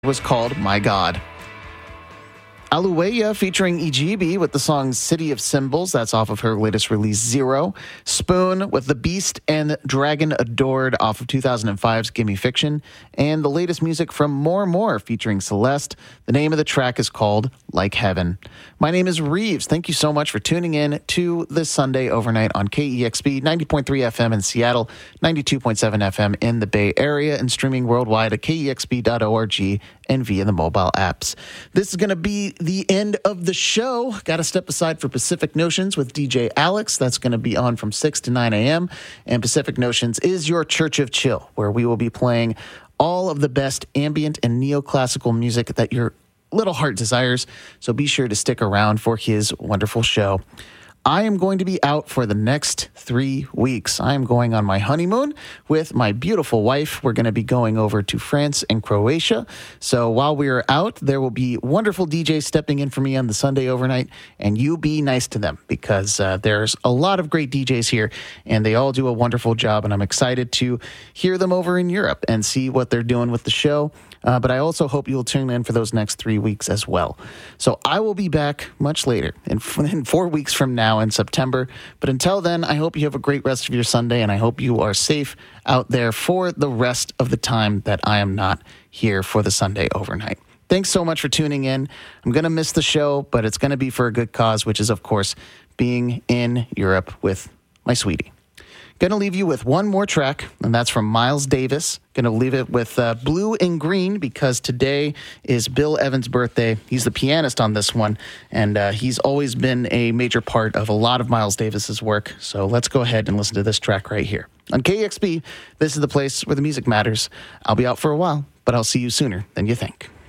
was called My God. Alueya featuring EGB with the song City of Symbols. That's off of her latest release, Zero. Spoon with The Beast and Dragon Adored off of 2005's Gimme Fiction. And the latest music from More featuring Celeste. The name of the track is called Like Heaven. My name is Reeves. Thank you so much for tuning in to this Sunday overnight on KEXP 90.3 FM in Seattle, 92.7 FM in the Bay Area, and streaming worldwide at kexp.org and via the mobile apps. This is going to be the end of the show. Got to step aside for Pacific Notions with DJ Alex. That's going to be on from 6 to 9 a.m. And Pacific Notions is your church of chill, where we will be playing all of the best ambient and neoclassical music that your little heart desires. So be sure to stick around for his wonderful show. I am going to be out for the next 3 weeks. I am going on my honeymoon with my beautiful wife. We're going to be going over to France and Croatia. So while we are out, there will be wonderful DJs stepping in for me on the Sunday overnight, and you be nice to them because there's a lot of great DJs here, and they all do a wonderful job, and I'm excited to hear them over in Europe and see what they're doing with the show. But I also hope you'll tune in for those next 3 weeks as well. So I will be back much later, in 4 weeks from now in September. But until then, I hope you have a great rest of your Sunday, and I hope you are safe out there for the rest of the time that I am not here for the Sunday overnight. Thanks so much for tuning in. I'm going to miss the show, but it's going to be for a good cause, which is, of course, being in Europe with my sweetie. Going to leave you with one more track, and that's from Miles Davis. Going to leave it with Blue and Green because today is Bill Evans' birthday. He's the pianist on this one, and he's always been a major part of a lot of Miles Davis's work. So let's go ahead and listen to this track right here. On KEXP, this is the place where the music matters. I'll be out for a while, but I'll see you sooner than you think.